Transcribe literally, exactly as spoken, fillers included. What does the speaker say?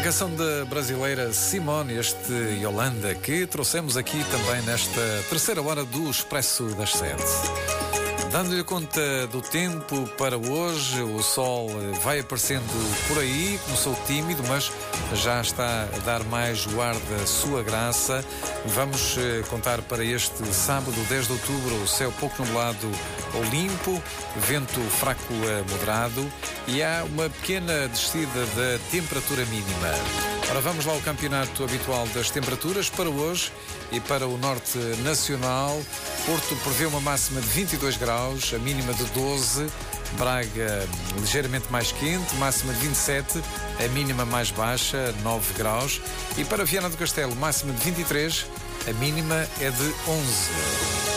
canção da brasileira Simone, este Yolanda, que trouxemos aqui também nesta terceira hora do Expresso das Sete. Dando-lhe conta do tempo para hoje, o sol vai aparecendo por aí, começou tímido, mas já está a dar mais o ar da sua graça. Vamos contar para este sábado, dez de outubro, o céu pouco nublado ou limpo, vento fraco a moderado e há uma pequena descida da temperatura mínima. Ora, vamos lá ao campeonato habitual das temperaturas para hoje e para o norte nacional. Porto prevê uma máxima de vinte e dois graus, a mínima de doze. Braga ligeiramente mais quente, máxima de vinte e sete, a mínima mais baixa, nove graus. E para Viana do Castelo, máxima de vinte e três, a mínima é de onze.